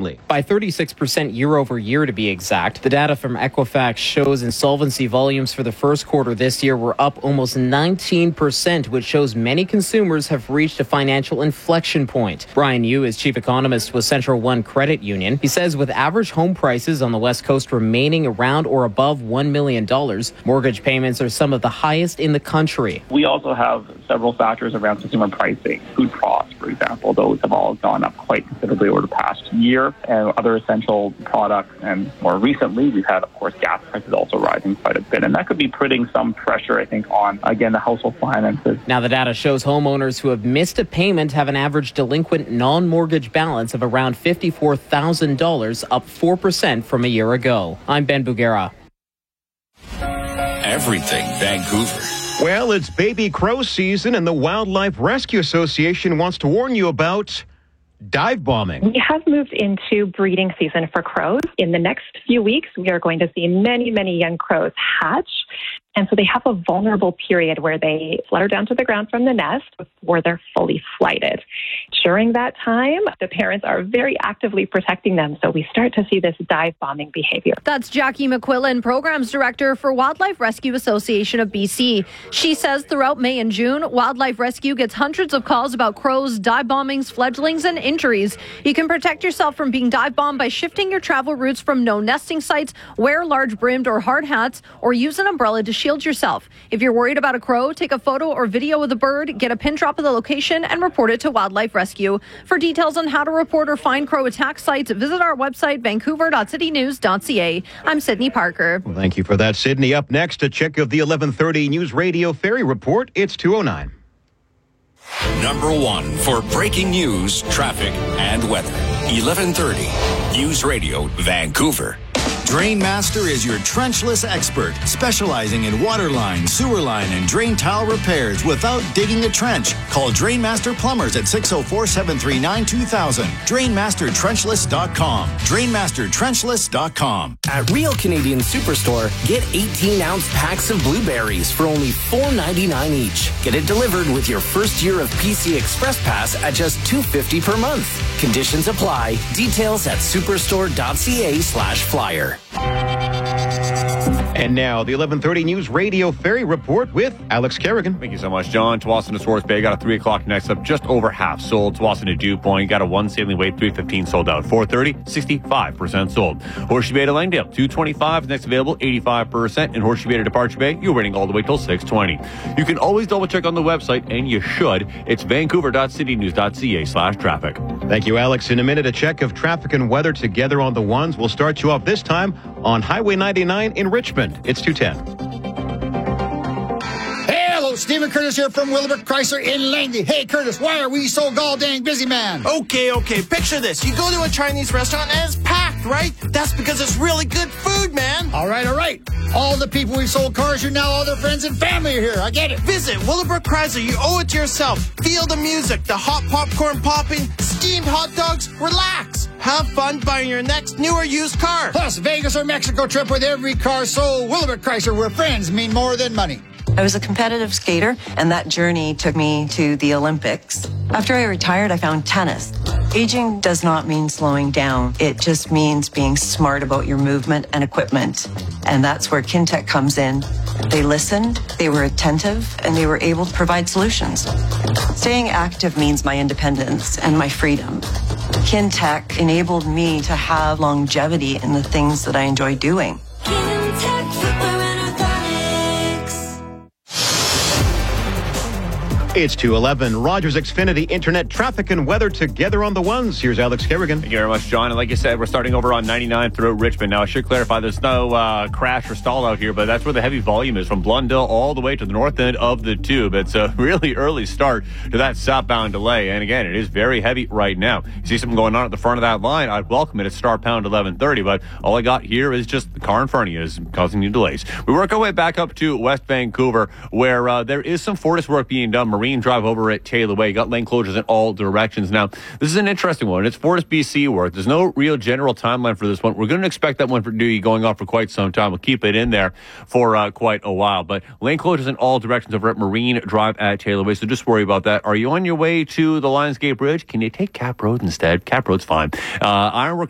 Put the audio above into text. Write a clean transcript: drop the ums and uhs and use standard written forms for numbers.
significantly. By 36% year over year, to be exact. The data from Equifax shows insolvency volumes for the first quarter this year were up almost 19%, which shows many consumers have reached a financial inflection point. Brian Yu is chief economist with Central One Credit Union. He says with average home prices on the West Coast remaining around or above $1 million, mortgage payments are some of the highest in the country. We also have several factors around consumer pricing. Food costs, for example, those have all gone up quite considerably over the past year, and other essential products. And more recently, we've had, of course, gas prices also rising quite a bit. And that could be putting some pressure, I think, on, again, the household finances. Now, the data shows homeowners who have missed a payment have an average delinquent non-mortgage balance of around $54,000, up 4% from a year ago. I'm Ben Bugera. Everything Vancouver. Well, it's baby crow season, and the Wildlife Rescue Association wants to warn you about dive bombing. We have moved into breeding season for crows. In the next few weeks, we are going to see many, many young crows hatch. And so they have a vulnerable period where they flutter down to the ground from the nest before they're fully flighted. During that time, the parents are very actively protecting them. So we start to see this dive bombing behavior. That's Jackie McQuillan, Programs Director for Wildlife Rescue Association of BC. She says throughout May and June, Wildlife Rescue gets hundreds of calls about crows, dive bombings, fledglings, and injuries. You can protect yourself from being dive bombed by shifting your travel routes from known nesting sites, wear large brimmed or hard hats, or use an umbrella to shield yourself. If you're worried about a crow, take a photo or video of the bird, get a pin drop of the location, and report it to Wildlife Rescue. For details on how to report or find crow attack sites, visit our website, vancouver.citynews.ca. I'm Sydney Parker. Well, thank you for that, Sydney. Up next, a check of the 11:30 News Radio Ferry Report. It's 2:09. Number one for breaking news, traffic, and weather. 11:30 News Radio Vancouver. Drainmaster is your trenchless expert, specializing in water line, sewer line, and drain tile repairs without digging a trench. Call Drainmaster Plumbers at 604-739-2000. DrainmasterTrenchless.com. DrainmasterTrenchless.com. At Real Canadian Superstore, get 18-ounce packs of blueberries for only $4.99 each. Get it delivered with your first year of PC Express Pass at just $2.50 per month. Conditions apply. Details at superstore.ca/flyer. And now, the 11:30 News Radio Ferry Report with Alex Kerrigan. Thank you so much, John. Tsawwassen to Swartz Bay got a 3 o'clock next up, just over half sold. Tsawwassen to Dew Point got a 1 sailing weight, 315 sold out. 430, 65% sold. Horseshoe Bay to Langdale, 225 next available, 85%. And Horseshoe Bay to Departure Bay, you're waiting all the way till 620. You can always double check on the website, and you should. It's vancouver.citynews.ca/traffic. Thank you, Alex. In a minute, a check of traffic and weather together on the ones. We'll start you off this time on Highway 99 in Richmond. It's 2:10. Hey, hello, Stephen Curtis here from Willowbrook Chrysler in Langley. Hey, Curtis, why are we so gall-dang busy, man? Okay. Picture this. You go to a Chinese restaurant and it's packed, right? That's because it's really good food, man. All right. All the people we've sold cars to now, all their friends and family are here. I get it. Visit Willowbrook Chrysler. You owe it to yourself. Feel the music, the hot popcorn popping, steamed hot dogs. Relax. Have fun buying your next new or used car. Plus, Vegas or Mexico trip with every car sold. Willowbrook Chrysler, where friends mean more than money. I was a competitive skater, and that journey took me to the Olympics. After I retired, I found tennis. Aging does not mean slowing down. It just means being smart about your movement and equipment. And that's where Kintec comes in. They listened, they were attentive, and they were able to provide solutions. Staying active means my independence and my freedom. Kintec enabled me to have longevity in the things that I enjoy doing. It's 2:11. Rogers Xfinity Internet traffic and weather together on the ones. Here's Alex Kerrigan. Thank you very much, John. And like you said, we're starting over on 99 throughout Richmond. Now, I should clarify, there's no crash or stall out here, but that's where the heavy volume is, from Blundell all the way to the north end of the tube. It's a really early start to that southbound delay. And again, it is very heavy right now. You see something going on at the front of that line, I'd welcome it at star pound 1130, but all I got here is just the car in front of you is causing you delays. We work our way back up to West Vancouver, where there is some Fortis work being done. Marine Drive over at Taylor Way. Got lane closures in all directions. Now, this is an interesting one. It's Fortis BC work. There's no real general timeline for this one. We're going to expect that one to be going on for quite some time. We'll keep it in there for quite a while. But lane closures in all directions over at Marine Drive at Taylor Way. So just worry about that. Are you on your way to the Lionsgate Bridge? Can you take Cap Road instead? Cap Road's fine. Ironwork